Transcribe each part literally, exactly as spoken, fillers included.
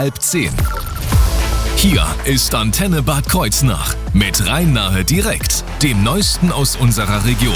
halb zehn. Hier ist Antenne Bad Kreuznach mit Rhein-Nahe direkt, dem Neuesten aus unserer Region.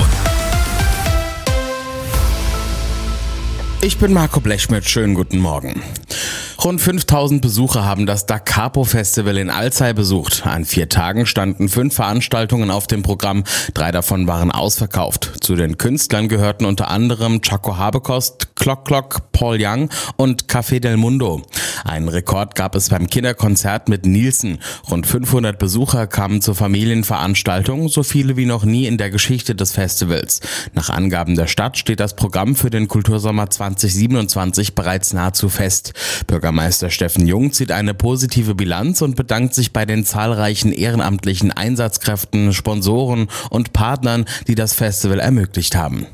Ich bin Marco Blechschmidt, schönen guten Morgen. Rund fünftausend Besucher haben das Da Capo Festival in Alzey besucht. An vier Tagen standen fünf Veranstaltungen auf dem Programm, drei davon waren ausverkauft. Zu den Künstlern gehörten unter anderem Chaco Habekost, Clock Clock, Paul Young und Café del Mundo. Einen Rekord gab es beim Kinderkonzert mit Nielsen. Rund fünfhundert Besucher kamen zur Familienveranstaltung, so viele wie noch nie in der Geschichte des Festivals. Nach Angaben der Stadt steht das Programm für den Kultursommer zwanzig siebenundzwanzig bereits nahezu fest. Bürgermeister Steffen Jung zieht eine positive Bilanz und bedankt sich bei den zahlreichen ehrenamtlichen Einsatzkräften, Sponsoren und Partnern, die das Festival ermöglicht haben.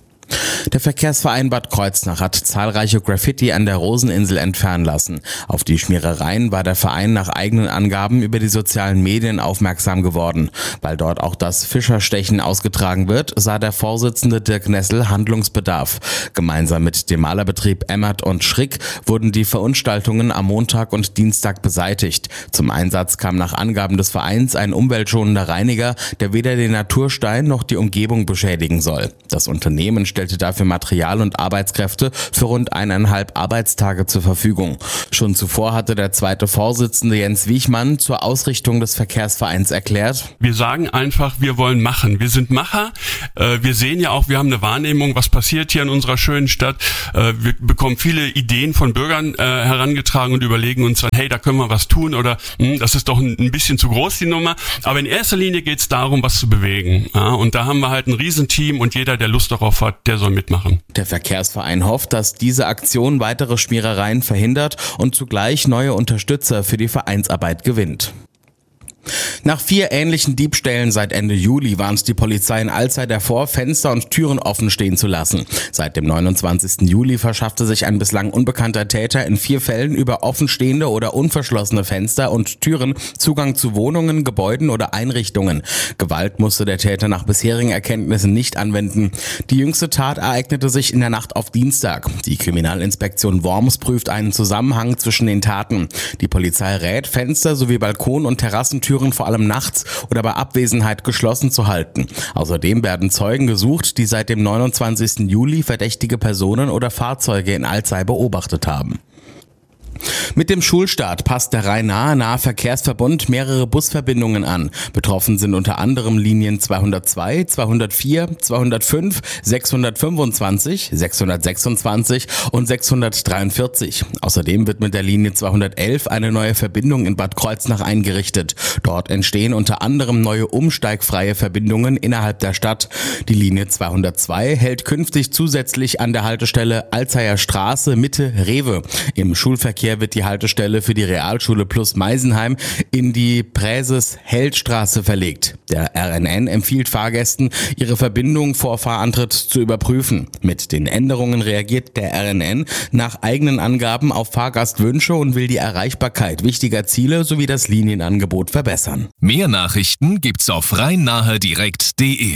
Der Verkehrsverein Bad Kreuznach hat zahlreiche Graffiti an der Roseninsel entfernen lassen. Auf die Schmierereien war der Verein nach eigenen Angaben über die sozialen Medien aufmerksam geworden. Weil dort auch das Fischerstechen ausgetragen wird, sah der Vorsitzende Dirk Nessel Handlungsbedarf. Gemeinsam mit dem Malerbetrieb Emmert und Schrick wurden die Verunstaltungen am Montag und Dienstag beseitigt. Zum Einsatz kam nach Angaben des Vereins ein umweltschonender Reiniger, der weder den Naturstein noch die Umgebung beschädigen soll. Das Unternehmen stellte dafür Material und Arbeitskräfte für rund eineinhalb Arbeitstage zur Verfügung. Schon zuvor hatte der zweite Vorsitzende Jens Wiechmann zur Ausrichtung des Verkehrsvereins erklärt: Wir sagen einfach, wir wollen machen. Wir sind Macher. Wir sehen ja auch, wir haben eine Wahrnehmung, was passiert hier in unserer schönen Stadt. Wir bekommen viele Ideen von Bürgern herangetragen und überlegen uns dann, hey, da können wir was tun oder das ist doch ein bisschen zu groß, die Nummer. Aber in erster Linie geht es darum, was zu bewegen. Und da haben wir halt ein Riesenteam und jeder, der Lust darauf hat, der soll mitmachen. Der Verkehrsverein hofft, dass diese Aktion weitere Schmierereien verhindert und zugleich neue Unterstützer für die Vereinsarbeit gewinnt. Nach vier ähnlichen Diebstählen seit Ende Juli warnt die Polizei in Alzey davor, Fenster und Türen offen stehen zu lassen. Seit dem neunundzwanzigsten Juli verschaffte sich ein bislang unbekannter Täter in vier Fällen über offenstehende oder unverschlossene Fenster und Türen Zugang zu Wohnungen, Gebäuden oder Einrichtungen. Gewalt musste der Täter nach bisherigen Erkenntnissen nicht anwenden. Die jüngste Tat ereignete sich in der Nacht auf Dienstag. Die Kriminalinspektion Worms prüft einen Zusammenhang zwischen den Taten. Die Polizei rät, Fenster sowie Balkon- und Terrassentüren vor allem nachts oder bei Abwesenheit geschlossen zu halten. Außerdem werden Zeugen gesucht, die seit dem neunundzwanzigsten Juli verdächtige Personen oder Fahrzeuge in Alzey beobachtet haben. Mit dem Schulstart passt der Rhein-Nahe Nahverkehrsverbund mehrere Busverbindungen an. Betroffen sind unter anderem Linien zweihundertzwei, zweihundertvier, zweihundertfünf, sechshundertfünfundzwanzig, sechshundertsechsundzwanzig und sechshundertdreiundvierzig. Außerdem wird mit der Linie zweihundertelf eine neue Verbindung in Bad Kreuznach eingerichtet. Dort entstehen unter anderem neue umsteigfreie Verbindungen innerhalb der Stadt. Die Linie zweihundertzwei hält künftig zusätzlich an der Haltestelle Alzeyer Straße Mitte Rewe. Im Schulverkehr wird die Haltestelle für die Realschule Plus Meisenheim in die Präses-Held-Straße verlegt. Der R N N empfiehlt Fahrgästen, ihre Verbindung vor Fahrantritt zu überprüfen. Mit den Änderungen reagiert der R N N nach eigenen Angaben auf Fahrgastwünsche und will die Erreichbarkeit wichtiger Ziele sowie das Linienangebot verbessern. Mehr Nachrichten gibt's auf rhein-nahe direkt punkt de.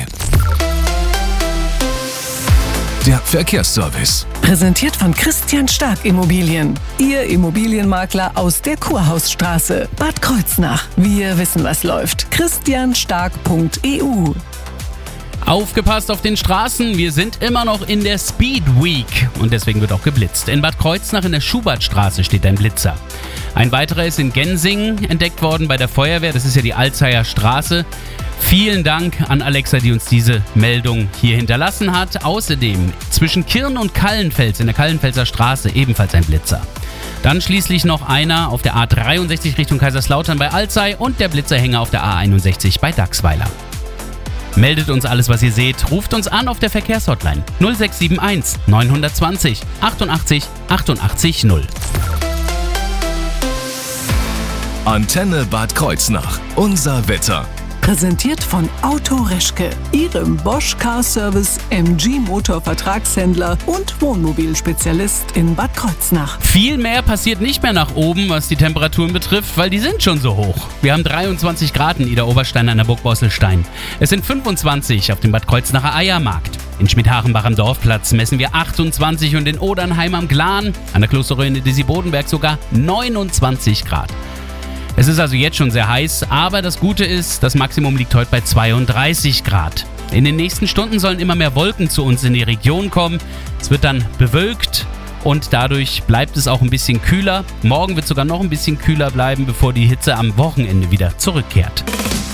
Der Verkehrsservice. Präsentiert von Christian Stark Immobilien. Ihr Immobilienmakler aus der Kurhausstraße. Bad Kreuznach. Wir wissen, was läuft. christian stark punkt e u. Aufgepasst auf den Straßen, wir sind immer noch in der Speed Week und deswegen wird auch geblitzt. In Bad Kreuznach in der Schubertstraße steht ein Blitzer. Ein weiterer ist in Gensingen entdeckt worden bei der Feuerwehr, das ist ja die Alzeyer Straße. Vielen Dank an Alexa, die uns diese Meldung hier hinterlassen hat. Außerdem zwischen Kirn und Kallenfels in der Kallenfelser Straße ebenfalls ein Blitzer. Dann schließlich noch einer auf der A dreiundsechzig Richtung Kaiserslautern bei Alzey und der Blitzerhänger auf der A einundsechzig bei Dachsweiler. Meldet uns alles, was ihr seht. Ruft uns an auf der Verkehrshotline null sechs sieben eins neun zwei null achtundachtzig achtundachtzig null. Antenne Bad Kreuznach. Unser Wetter. Präsentiert von Auto Reschke, Ihrem Bosch Car Service M G Motor Vertragshändler und Wohnmobilspezialist in Bad Kreuznach. Viel mehr passiert nicht mehr nach oben, was die Temperaturen betrifft, weil die sind schon so hoch. Wir haben dreiundzwanzig Grad in Idar-Oberstein an der Burg Bosselstein. Es sind fünfundzwanzig auf dem Bad Kreuznacher Eiermarkt. In Schmidharenbach am Dorfplatz messen wir achtundzwanzig und in Odernheim am Glan, an der Klosterruine Desi-Bodenberg sogar neunundzwanzig Grad. Es ist also jetzt schon sehr heiß, aber das Gute ist, das Maximum liegt heute bei zweiunddreißig Grad. In den nächsten Stunden sollen immer mehr Wolken zu uns in die Region kommen. Es wird dann bewölkt und dadurch bleibt es auch ein bisschen kühler. Morgen wird es sogar noch ein bisschen kühler bleiben, bevor die Hitze am Wochenende wieder zurückkehrt.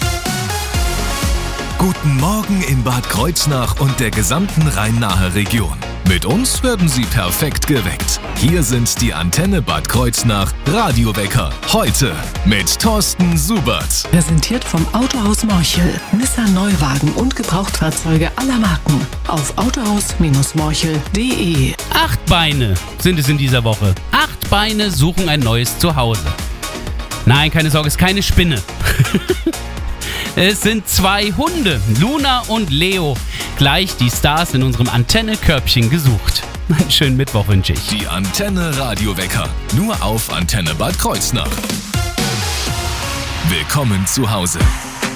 Guten Morgen in Bad Kreuznach und der gesamten Rhein-Nahe Region. Mit uns werden Sie perfekt geweckt. Hier sind die Antenne Bad Kreuznach Radiowecker. Heute mit Thorsten Subert. Präsentiert vom Autohaus Morchel. Nissan Neuwagen und Gebrauchtfahrzeuge aller Marken. Auf autohaus Morchel punkt de. Acht Beine sind es in dieser Woche. Acht Beine suchen ein neues Zuhause. Nein, keine Sorge, es ist keine Spinne. Es sind zwei Hunde, Luna und Leo, gleich die Stars in unserem Antenne-Körbchen gesucht. Einen schönen Mittwoch wünsche ich. Die Antenne Radiowecker, nur auf Antenne Bad Kreuznach. Willkommen zu Hause.